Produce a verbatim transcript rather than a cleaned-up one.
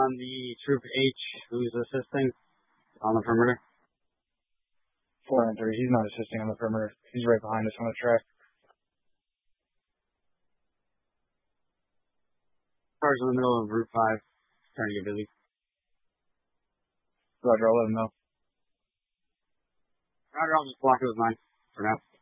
on the Troop H who's assisting on the perimeter. Four and three. He's not assisting on the perimeter. He's right behind us on the track. Cars in the middle of Route five. Trying to get busy. Roger, I'll let him know. Roger, I'll just block it with mine for now.